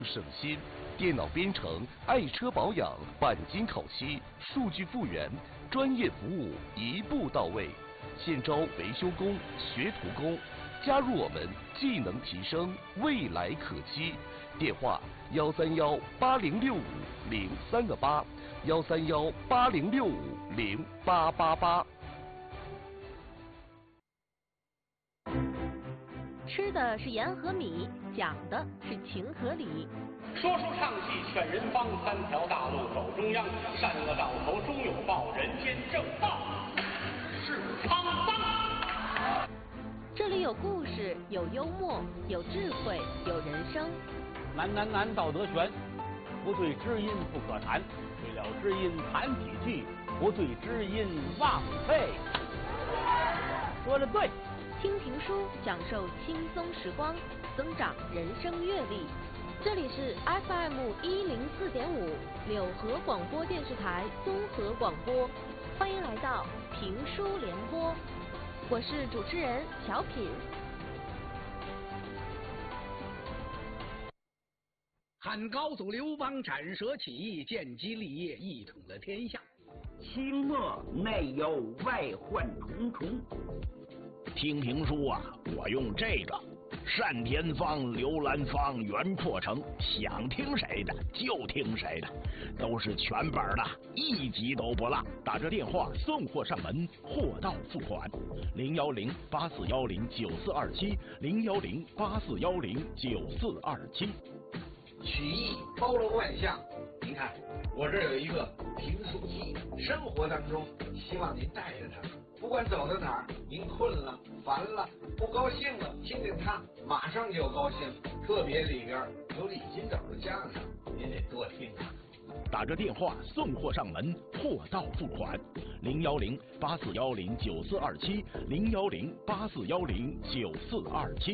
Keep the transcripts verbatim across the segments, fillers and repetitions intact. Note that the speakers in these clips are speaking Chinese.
省心，电脑编程、爱车保养、钣金烤漆、数据复原，专业服务一步到位。现招维修工、学徒工，加入我们，技能提升，未来可期。电话：幺三幺八零六五零三个八，幺三幺八零六五零八八八。 吃的是盐和米，讲的是情和理。 说书唱戏劝人方，三条大路走中央，善恶到头终有报，人间正道是沧桑。 这里有故事，有幽默，有智慧，有人生。 难难难，道德悬，不对知音不可谈，对了知音谈几句，不对知音枉费。说的对。 听评书，享受轻松时光，增长人生阅历。这里是 F M 一零四点五柳河广播电视台综合广播，欢迎来到评书联播，我是主持人小品。 汉高祖刘邦斩蛇起义，建基立业，一统了天下。 清末内忧外患重重。 听评书啊，我用这个单田芳、刘兰芳、袁阔成，想听谁的就听谁的，都是全本的，一集都不落。打这电话送货上门，货到付款。零幺零八四幺零九四二七，零幺零八四幺零九四二七。 曲艺包罗万象，您看我这有一个评书机，生活当中希望您带着它。不管走到哪儿，您困了、烦了、不高兴了，听听它，马上就高兴。特别里边有李金斗的相声，您得多听听。 打着电话送货上门，货到付款。零幺零八四幺零九四二七，零幺零八四幺零九四二七。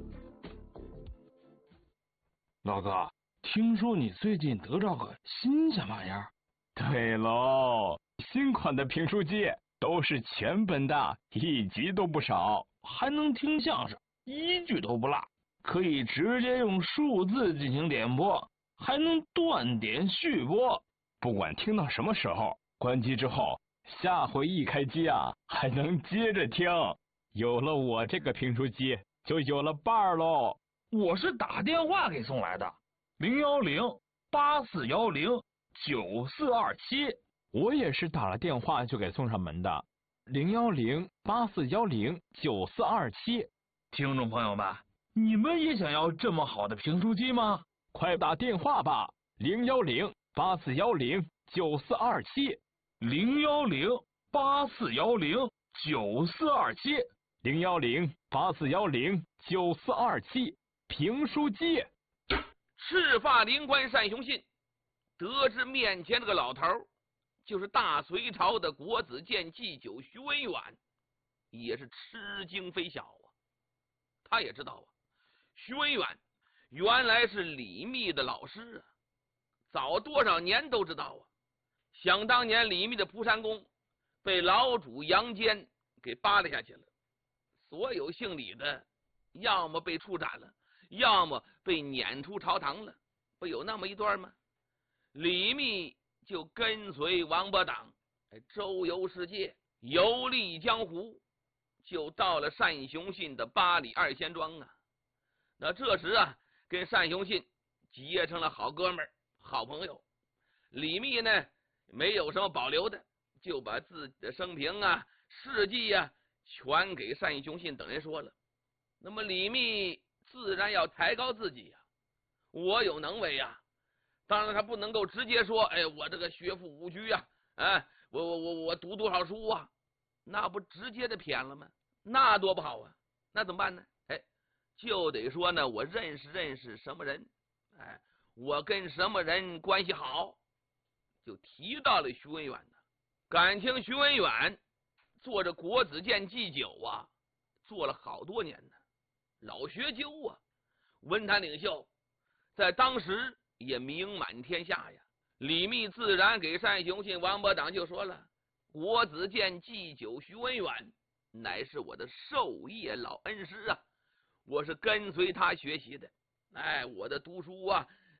老哥，听说你最近得着个新鲜玩意儿？ 对喽，新款的评书机。都是全本的，一集都不少，还能听相声，一句都不落，可以直接用数字进行点播，还能断点续播。不管听到什么时候，关机之后，下回一开机啊，还能接着听。有了我这个评书机，就有了伴儿喽。 我是打电话给送来的，零幺零八四幺零九四二七。 我也是打了电话就给送上门的，零幺零八四幺零九四二七。 听众朋友们，你们也想要这么好的评书机吗？ 快打电话吧，零幺零八四幺零九四二七， 零幺零八四幺零九四二七， 零幺零八四幺零九四二七。评书机。 赤发灵官单雄信得知面前这个老头就是大隋朝的国子监祭酒徐文远，也是吃惊非小啊。他也知道啊，徐文远原来是李密的老师啊，早多少年都知道啊。想当年李密的蒲山公被老主杨坚给扒拉下去了，所有姓李的要么被处斩了，要么被撵出朝堂了，不有那么一段吗？李密就跟随王伯党周游世界，游历江湖，就到了单雄信的八里二仙庄啊。那这时啊，跟单雄信结成了好哥们儿、好朋友。李密呢，没有什么保留的，就把自己的生平啊、事迹啊，全给单雄信等人说了。那么李密自然要抬高自己呀、啊，我有能为呀、啊。当然他不能够直接说，哎，我这个学富五车啊，哎，我我我我读多少书啊，那不直接的偏了吗？那多不好啊！那怎么办呢？哎，就得说呢，我认识认识什么人，哎，我跟什么人关系好，就提到了徐文远呢。感情徐文远做着国子监祭酒啊，做了好多年呢，老学究啊，文坛领袖，在当时也名满天下呀。李密自然给单雄信、王伯党就说了，国子监祭酒徐文远乃是我的授业老恩师啊，我是跟随他学习的。哎，我的读书啊，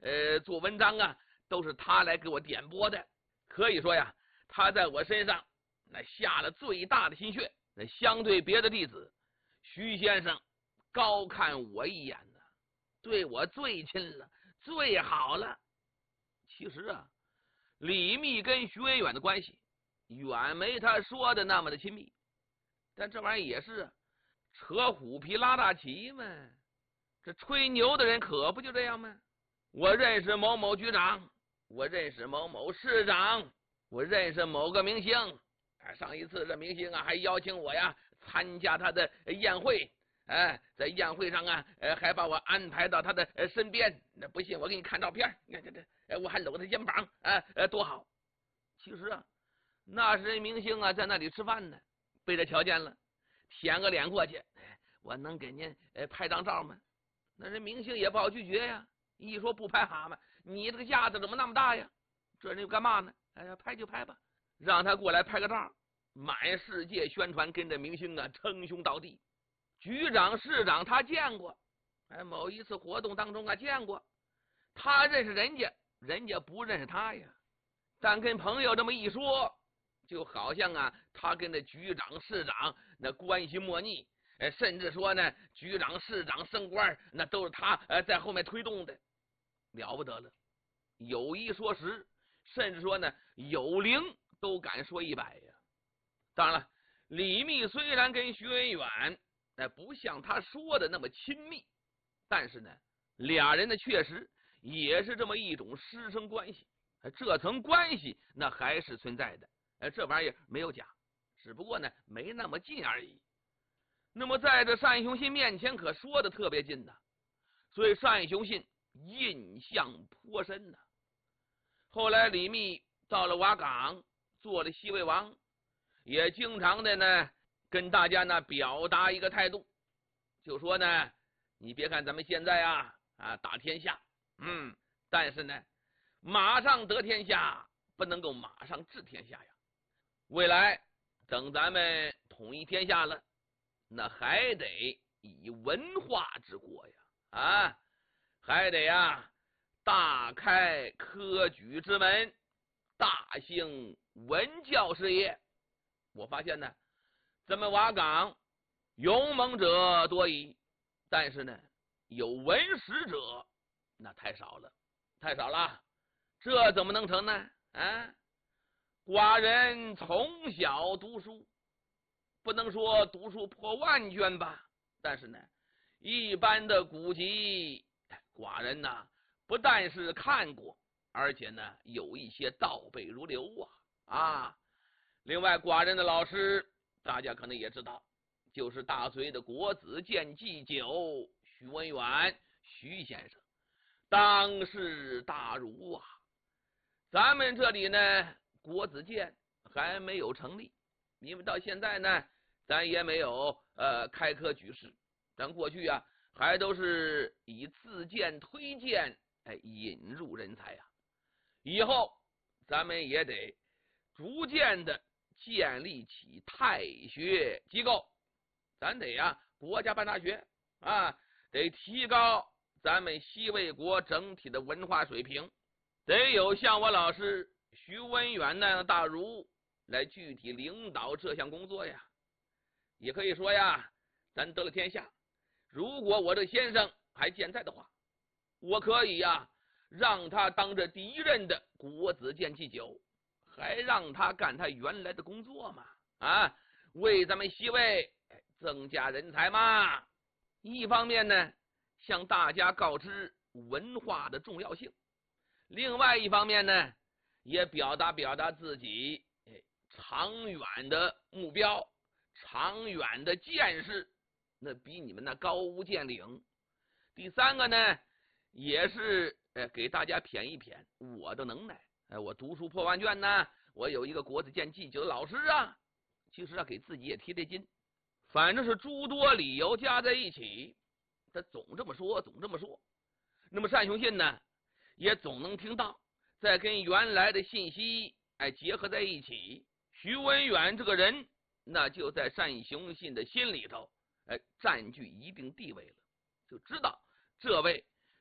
呃做文章啊，都是他来给我点拨的。可以说呀，他在我身上那下了最大的心血。那相对别的弟子，徐先生高看我一眼呢，对我最亲了，最好了。其实啊，李密跟徐文远的关系远没他说的那么的亲密，但这玩意儿也是扯虎皮拉大旗嘛。这吹牛的人可不就这样吗？我认识某某局长，我认识某某市长，我认识某个明星。上一次这明星啊，还邀请我呀参加他的宴会，哎，在宴会上啊，呃，还把我安排到他的身边。那不信我给你看照片，你看这这，我还搂他肩膀，哎，呃，多好。其实啊，那是人明星啊，在那里吃饭呢，被他瞧见了，舔个脸过去，我能给您呃拍张照吗？那人明星也不好拒绝呀，一说不拍蛤蟆，你这个架子怎么那么大呀？这人又干嘛呢？哎呀，拍就拍吧，让他过来拍个照，满世界宣传，跟这明星啊称兄道弟。局长、市长他见过，哎，某一次活动当中啊见过，他认识人家，人家不认识他呀。但跟朋友这么一说，就好像啊，他跟那局长、市长那关系莫逆。呃，甚至说呢，局长、市长升官，那都是他呃在后面推动的，了不得了。有一说十，甚至说呢，有零都敢说一百呀。当然了，李密虽然跟徐文远那不像他说的那么亲密，但是呢，俩人呢确实也是这么一种师生关系。这层关系那还是存在的，呃，这玩意儿没有假，只不过呢没那么近而已。那么在这单雄信面前可说的特别近呐，所以单雄信印象颇深呐。后来李密到了瓦岗，做了西魏王，也经常的呢跟大家呢表达一个态度，就说呢，你别看咱们现在啊啊打天下，嗯，但是呢，马上得天下不能够马上治天下呀。未来等咱们统一天下了，那还得以文化治国呀，啊，还得呀大开科举之门，大兴文教事业。我发现呢，咱们瓦岗勇猛者多矣，但是呢，有文史者那太少了，太少了。这怎么能成呢？啊，寡人从小读书，不能说读书破万卷吧，但是呢，一般的古籍，寡人呢不但是看过，而且呢有一些倒背如流啊啊！另外，寡人的老师大家可能也知道，就是大隋的国子监祭酒徐文远徐先生，当世大儒啊！咱们这里呢，国子监还没有成立，因为到现在呢，咱也没有呃开科举试，咱过去啊还都是以自荐推荐哎引入人才啊。以后咱们也得逐渐的建立起太学机构，咱得呀国家办大学啊，得提高咱们西魏国整体的文化水平，得有像我老师徐文远那样的大儒来具体领导这项工作呀。也可以说呀，咱得了天下，如果我这先生还健在的话，我可以呀让他当着第一任的国子监祭酒，还让他干他原来的工作嘛，啊，为咱们西魏增加人才嘛。一方面呢，向大家告知文化的重要性，另外一方面呢，也表达表达自己长远的目标，长远的见识，那比你们那高屋建瓴。第三个呢，也是呃给大家谝一谝我的能耐，哎，我读书破万卷呢，我有一个国子监祭酒的老师啊，其实啊给自己也提提劲。反正是诸多理由加在一起，他总这么说，总这么说。那么单雄信呢，也总能听到，再跟原来的信息哎结合在一起，徐文远这个人，那就在单雄信的心里头，哎占据一定地位了，就知道这位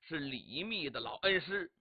是李密的老恩师，